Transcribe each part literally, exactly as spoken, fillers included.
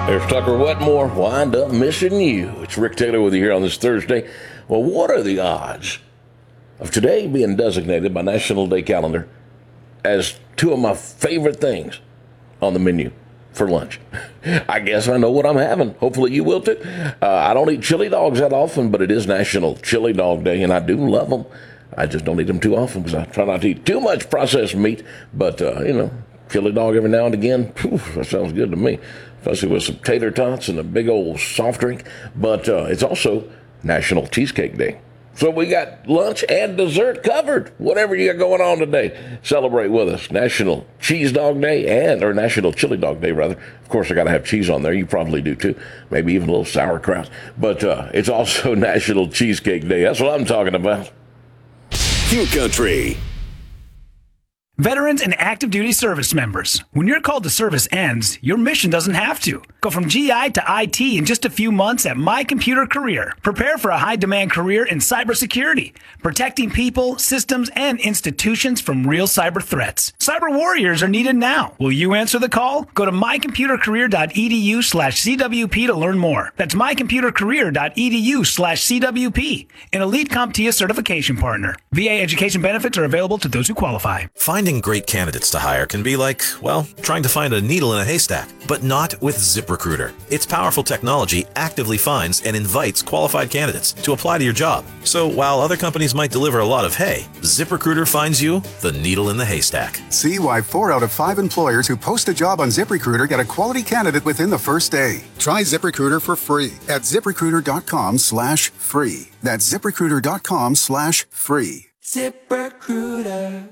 There's Tucker Wetmore, Wind Up Missing You. It's Rick Taylor with you here on this Thursday. Well, what are the odds of today being designated by National Day Calendar as two of my favorite things on the menu for lunch? I guess I know what I'm having. Hopefully you will too. Uh, I don't eat chili dogs that often, but it is National Chili Dog Day, and I do love them. I just don't eat them too often because I try not to eat too much processed meat. But, uh, you know, chili dog every now and again, whew, that sounds good to me, especially with some tater tots and a big old soft drink. But uh, it's also National Cheesecake Day. So we got lunch and dessert covered. Whatever you got going on today, celebrate with us. National Cheese Dog Day, and or National Chili Dog Day, rather. Of course, I got to have cheese on there. You probably do, too. Maybe even a little sauerkraut. But uh, it's also National Cheesecake Day. That's what I'm talking about. Q Country. Veterans and active duty service members, when your call to service ends, your mission doesn't have to. Go from G I to I T in just a few months at My Computer Career. Prepare for a high-demand career in cybersecurity, protecting people, systems, and institutions from real cyber threats. Cyber warriors are needed now. Will you answer the call? Go to mycomputercareer.edu slash CWP to learn more. That's mycomputercareer.edu slash CWP, an elite CompTIA certification partner. V A education benefits are available to those who qualify. Finding great candidates to hire can be like, well, trying to find a needle in a haystack, but not with ZipRecruiter. Its powerful technology actively finds and invites qualified candidates to apply to your job. So while other companies might deliver a lot of hay, ZipRecruiter finds you the needle in the haystack. See why four out of five employers who post a job on ZipRecruiter get a quality candidate within the first day. Try ZipRecruiter for free at ZipRecruiter.com slash free. That's ZipRecruiter.com slash free. ZipRecruiter.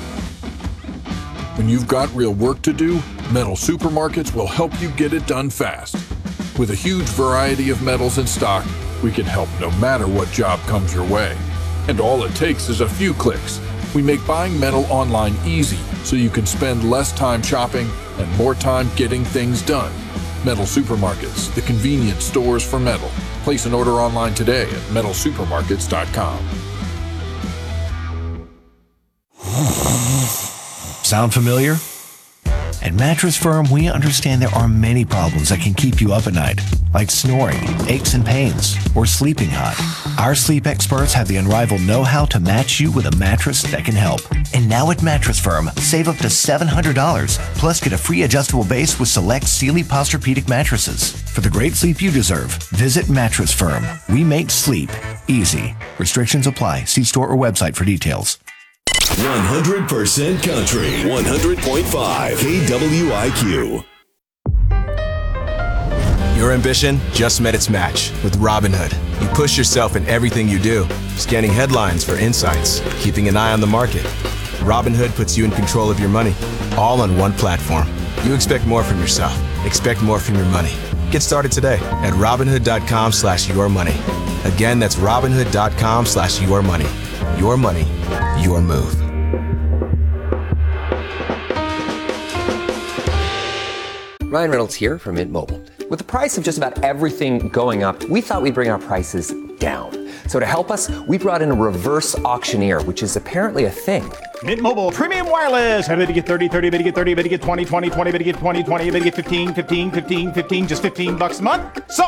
When you've got real work to do, Metal Supermarkets will help you get it done fast. With a huge variety of metals in stock, we can help no matter what job comes your way. And all it takes is a few clicks. We make buying metal online easy so you can spend less time shopping and more time getting things done. Metal Supermarkets, the convenient stores for metal. Place an order online today at metal supermarkets dot com. Sound familiar? At Mattress Firm, we understand there are many problems that can keep you up at night, like snoring, aches and pains, or sleeping hot. Our sleep experts have the unrivaled know-how to match you with a mattress that can help. And now at Mattress Firm, save up to seven hundred dollars, plus get a free adjustable base with select Sealy Posturepedic mattresses. For the great sleep you deserve, visit Mattress Firm. We make sleep easy. Restrictions apply. See store or website for details. one hundred percent Country, one hundred point five K W I Q. Your ambition just met its match with Robinhood. You push yourself in everything you do, scanning headlines for insights, keeping an eye on the market. Robinhood puts you in control of your money, all on one platform. You expect more from yourself. Expect more from your money. Get started today at Robinhood.com slash your money. Again, that's Robinhood.com slash your money. Your money, your move. Ryan Reynolds here from Mint Mobile. With the price of just about everything going up, we thought we'd bring our prices down. So to help us, we brought in a reverse auctioneer, which is apparently a thing. Mint Mobile Premium Wireless. How to get thirty, thirty, how to get thirty, how to get twenty, twenty, twenty, how to get twenty, twenty, how to get fifteen, fifteen, fifteen, fifteen, just fifteen bucks a month? So